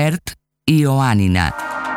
ΕΡΤ Ιωάννινα.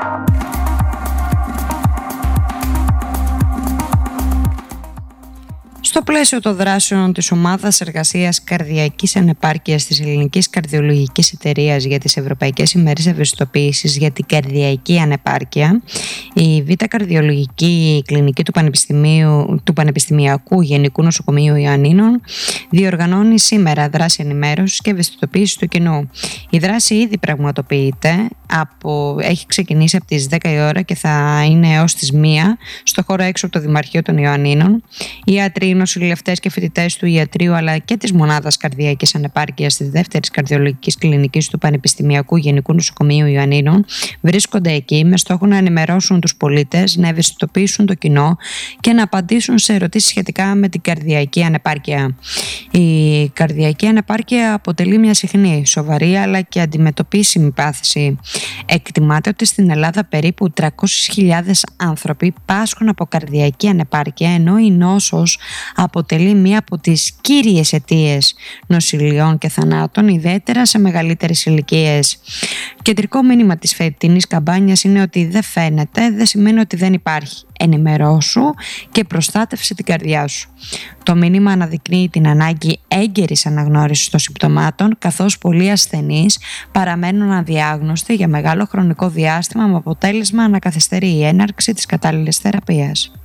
Στο πλαίσιο των δράσεων της Ομάδας Εργασίας Καρδιακής Ανεπάρκειας της Ελληνικής Καρδιολογικής Εταιρείας για τις Ευρωπαϊκές ημέρες ευαισθητοποίησης για την καρδιακή ανεπάρκεια, η Β' Καρδιολογική Κλινική του Πανεπιστημιακού Γενικού Νοσοκομείου Ιωαννίνων διοργανώνει σήμερα δράση ενημέρωσης και ευαισθητοποίησης του κοινού. Η δράση ήδη πραγματοποιείται, έχει ξεκινήσει από τις 10 η ώρα και θα είναι έως τις 1 στο χώρο έξω από το Δημαρχείο των Ιωαννίνων. Οι ιατροί, νοσηλευτές και φοιτητές του ιατρείου αλλά και της Μονάδας Καρδιακής Ανεπάρκειας της Δεύτερης Καρδιολογικής Κλινικής του Πανεπιστημιακού Γενικού Νοσοκομείου Ιωαννίνων βρίσκονται εκεί με στόχο να ενημερώσουν τους πολίτες, να ευαισθητοποιήσουν το κοινό και να απαντήσουν σε ερωτήσεις σχετικά με την καρδιακή ανεπάρκεια. Η καρδιακή ανεπάρκεια αποτελεί μια συχνή, σοβαρή αλλά και αντιμετωπίσιμη πάθηση. Εκτιμάται ότι στην Ελλάδα περίπου 300.000 άνθρωποι πάσχουν από καρδιακή ανεπάρκεια, ενώ η νόσος αποτελεί μία από τις κύριες αιτίες νοσηλειών και θανάτων, ιδιαίτερα σε μεγαλύτερες ηλικίες. Κεντρικό μήνυμα της φετινής καμπάνιας είναι ότι δεν φαίνεται, δεν σημαίνει ότι δεν υπάρχει. Ενημερώσου και προστάτευσε την καρδιά σου. Το μήνυμα αναδεικνύει την ανάγκη έγκαιρης αναγνώρισης των συμπτωμάτων, καθώς πολλοί ασθενείς παραμένουν αδιάγνωστοι για μεγάλο χρονικό διάστημα με αποτέλεσμα να καθυστερεί η έναρξη της κατάλληλης θεραπείας.